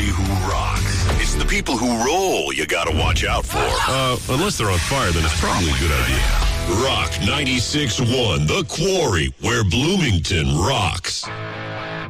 Quarry who rocks. It's the people who roll you gotta watch out for. Unless they're on fire, then it's probably a good idea. Rock 96.1, The Quarry, where Bloomington rocks.